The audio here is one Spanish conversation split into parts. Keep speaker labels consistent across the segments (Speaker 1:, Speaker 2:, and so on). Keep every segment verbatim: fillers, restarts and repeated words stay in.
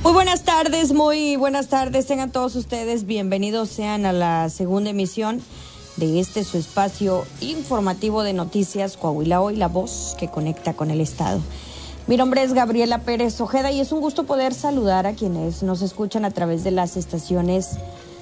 Speaker 1: Muy buenas tardes, muy buenas tardes. Tengan todos ustedes bienvenidos sean a la segunda emisión de este su espacio informativo de noticias Coahuila Hoy, la voz que conecta con el Estado. Mi nombre es Gabriela Pérez Ojeda y es un gusto poder saludar a quienes nos escuchan a través de las estaciones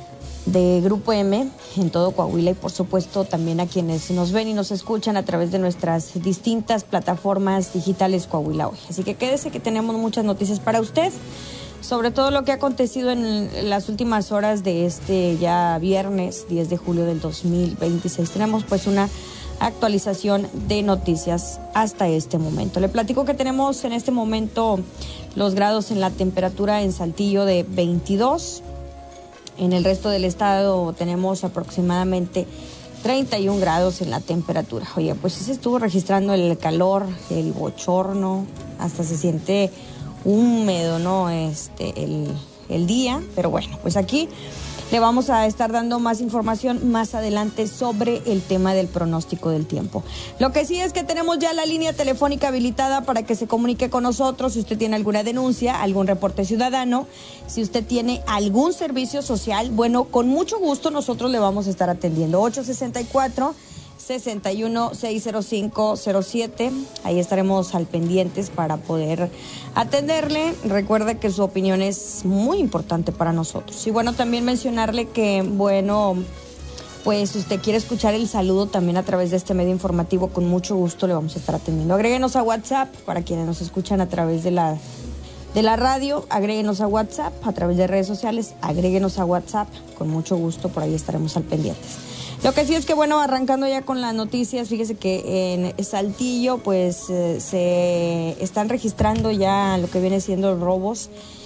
Speaker 1: de Grupo M en todo Coahuila y por supuesto también a quienes nos ven y nos escuchan a través de nuestras distintas plataformas digitales Coahuila Hoy. Así que quédese que tenemos muchas noticias para usted, sobre todo lo que ha acontecido en las últimas horas de este ya viernes diez de julio del dos mil veintiséis. Tenemos pues una actualización de noticias hasta este momento. Le platico que tenemos en este momento los grados en la temperatura en Saltillo de veintidós. En el resto del estado tenemos aproximadamente treinta y un grados en la temperatura. Oye, pues sí se estuvo registrando el calor, el bochorno, hasta se siente húmedo, ¿no? Este, el, el día, pero bueno, pues aquí le vamos a estar dando más información más adelante sobre el tema del pronóstico del tiempo. Lo que sí es que tenemos ya la línea telefónica habilitada para que se comunique con nosotros si usted tiene alguna denuncia, algún reporte ciudadano, si usted tiene algún servicio social, bueno, con mucho gusto nosotros le vamos a estar atendiendo. ocho sesenta y cuatro, sesenta y uno, seiscientos cinco cero siete. Ahí estaremos al pendientes para poder atenderle. Recuerde que su opinión es muy importante para nosotros. Y bueno, también mencionarle que, bueno, pues si usted quiere escuchar el saludo también a través de este medio informativo, con mucho gusto le vamos a estar atendiendo. Agréguenos a WhatsApp para quienes nos escuchan a través de la de la radio, agréguenos a WhatsApp a través de redes sociales, agréguenos a WhatsApp, con mucho gusto, por ahí estaremos al pendientes. Lo que sí es que, bueno, arrancando ya con las noticias, fíjese que en Saltillo, pues, eh, se están registrando ya lo que viene siendo robos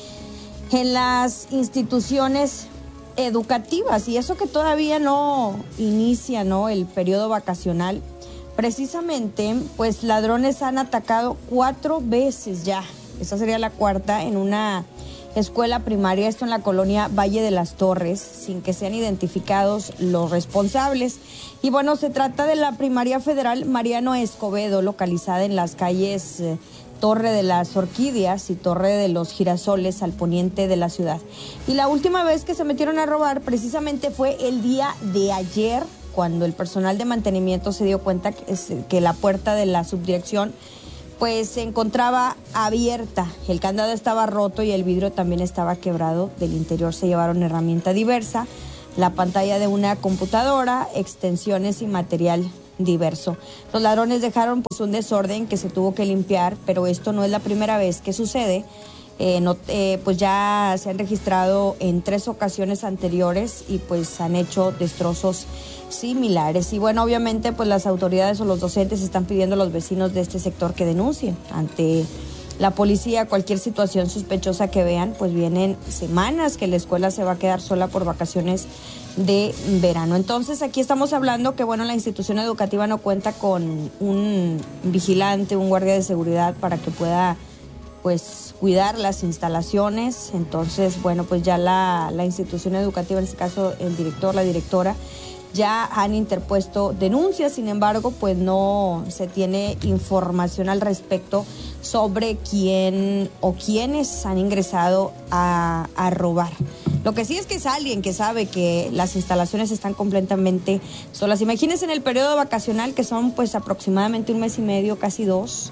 Speaker 1: en las instituciones educativas, y eso que todavía no inicia, ¿no?, el periodo vacacional. Precisamente, pues, ladrones han atacado cuatro veces ya, esta sería la cuarta, en una escuela primaria, esto en la colonia Valle de las Torres, sin que sean identificados los responsables. Y bueno, se trata de la primaria federal Mariano Escobedo, localizada en las calles eh, Torre de las Orquídeas y Torre de los Girasoles, al poniente de la ciudad. Y la última vez que se metieron a robar precisamente fue el día de ayer, cuando el personal de mantenimiento se dio cuenta que, es, que la puerta de la subdirección pues se encontraba abierta, el candado estaba roto y el vidrio también estaba quebrado. Del interior se llevaron herramienta diversa, la pantalla de una computadora, extensiones y material diverso. Los ladrones dejaron pues un desorden que se tuvo que limpiar, pero esto no es la primera vez que sucede. Eh, no, eh, pues ya se han registrado en tres ocasiones anteriores y pues han hecho destrozos similares. Y bueno, obviamente pues las autoridades o los docentes están pidiendo a los vecinos de este sector que denuncien ante la policía cualquier situación sospechosa que vean, pues vienen semanas que la escuela se va a quedar sola por vacaciones de verano. Entonces aquí estamos hablando que bueno, la institución educativa no cuenta con un vigilante, un guardia de seguridad para que pueda pues cuidar las instalaciones. Entonces, bueno, pues ya la, la institución educativa, en este caso el director, la directora, ya han interpuesto denuncias. Sin embargo, pues no se tiene información al respecto sobre quién o quiénes han ingresado a, a robar. Lo que sí es que es alguien que sabe que las instalaciones están completamente solas. Imagínense en el periodo vacacional, que son pues aproximadamente un mes y medio, casi dos.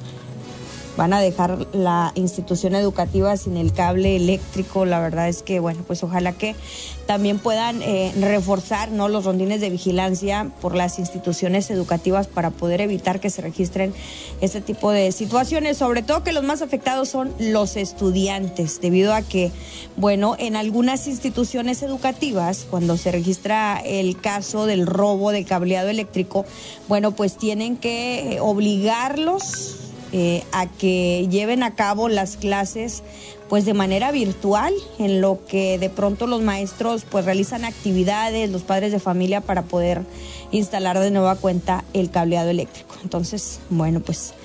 Speaker 1: Van a dejar la institución educativa sin el cable eléctrico. La verdad es que, bueno, pues ojalá que también puedan eh, reforzar, ¿no?, los rondines de vigilancia por las instituciones educativas para poder evitar que se registren este tipo de situaciones. Sobre todo que los más afectados son los estudiantes, debido a que, bueno, en algunas instituciones educativas, cuando se registra el caso del robo del cableado eléctrico, bueno, pues tienen que obligarlos Eh, a que lleven a cabo las clases pues de manera virtual, en lo que de pronto los maestros pues realizan actividades, los padres de familia, para poder instalar de nueva cuenta el cableado eléctrico. Entonces, bueno, pues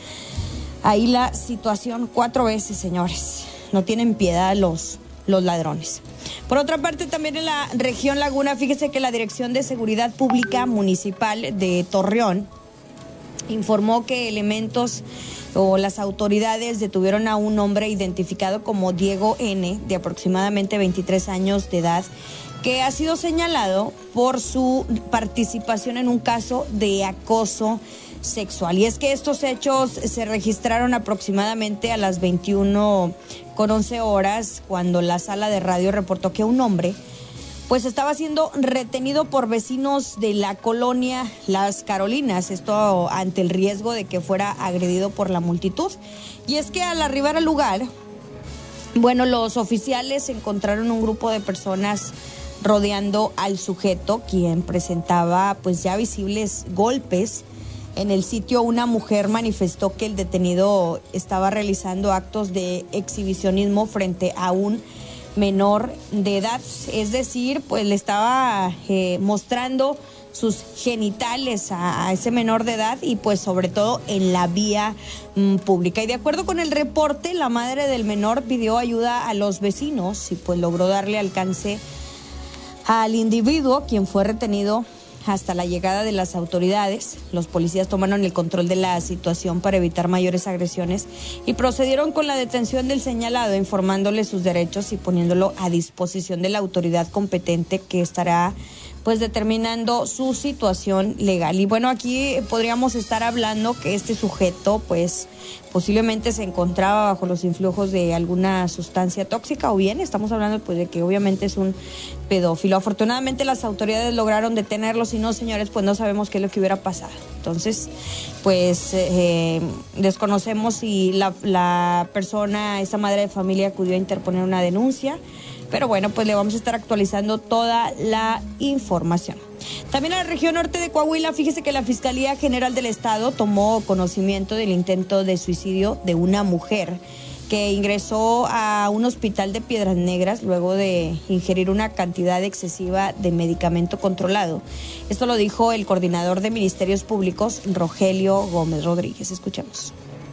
Speaker 1: ahí la situación cuatro veces, señores. No tienen piedad los, los ladrones. Por otra parte, también en la región Laguna, fíjese que la Dirección de Seguridad Pública Municipal de Torreón informó que elementos o las autoridades detuvieron a un hombre identificado como Diego N., de aproximadamente veintitrés años de edad, que ha sido señalado por su participación en un caso de acoso sexual. Y es que estos hechos se registraron aproximadamente a las veintiuna con once horas, cuando la sala de radio reportó que un hombre pues estaba siendo retenido por vecinos de la colonia Las Carolinas, esto ante el riesgo de que fuera agredido por la multitud. Y es que al arribar al lugar, bueno, los oficiales encontraron un grupo de personas rodeando al sujeto, quien presentaba pues ya visibles golpes. En el sitio, una mujer manifestó que el detenido estaba realizando actos de exhibicionismo frente a un menor de edad, es decir, pues le estaba eh, mostrando sus genitales a, a ese menor de edad, y pues sobre todo en la vía mm, pública. Y de acuerdo con el reporte, la madre del menor pidió ayuda a los vecinos y pues logró darle alcance al individuo, quien fue retenido hasta la llegada de las autoridades. Los policías tomaron el control de la situación para evitar mayores agresiones y procedieron con la detención del señalado, informándole sus derechos y poniéndolo a disposición de la autoridad competente, que estará pues determinando su situación legal. Y bueno, aquí podríamos estar hablando que este sujeto pues posiblemente se encontraba bajo los influjos de alguna sustancia tóxica, o bien estamos hablando pues de que obviamente es un pedófilo. Afortunadamente las autoridades lograron detenerlo, si no, señores, pues no sabemos qué es lo que hubiera pasado. Entonces, pues eh, desconocemos si la, la persona, esta madre de familia, acudió a interponer una denuncia. Pero bueno, pues le vamos a estar actualizando toda la información. También en la región norte de Coahuila, fíjese que la Fiscalía General del Estado tomó conocimiento del intento de suicidio de una mujer que ingresó a un hospital de Piedras Negras luego de ingerir una cantidad excesiva de medicamento controlado. Esto lo dijo el coordinador de Ministerios Públicos, Rogelio Gómez Rodríguez. Escuchemos.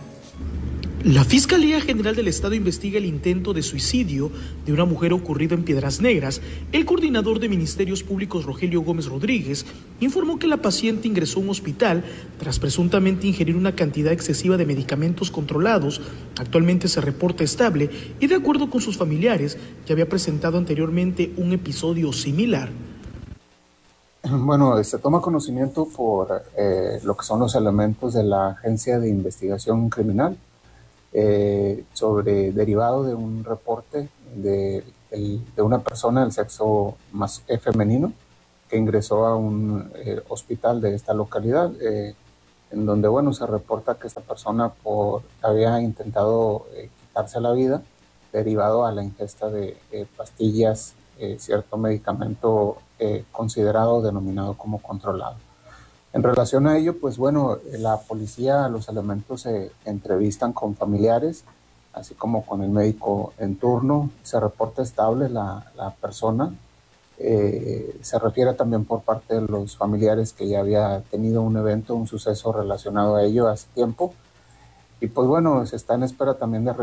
Speaker 2: La Fiscalía General del Estado investiga el intento de suicidio de una mujer ocurrido en Piedras Negras. El coordinador de Ministerios Públicos, Rogelio Gómez Rodríguez, informó que la paciente ingresó a un hospital tras presuntamente ingerir una cantidad excesiva de medicamentos controlados. Actualmente se reporta estable y, de acuerdo con sus familiares, ya había presentado anteriormente un episodio similar.
Speaker 3: Bueno, se toma conocimiento por eh, lo que son los elementos de la Agencia de Investigación Criminal, Eh, sobre derivado de un reporte de, de, de una persona del sexo más eh, femenino que ingresó a un eh, hospital de esta localidad, eh, en donde, bueno, se reporta que esta persona por, había intentado eh, quitarse la vida derivado a la ingesta de eh, pastillas, eh, cierto medicamento eh, considerado denominado como controlado. En relación a ello, pues bueno, la policía, los elementos se entrevistan con familiares, así como con el médico en turno. Se reporta estable la, la persona. Eh, se refiere también por parte de los familiares que ya había tenido un evento, un suceso relacionado a ello hace tiempo. Y pues bueno, se está en espera también de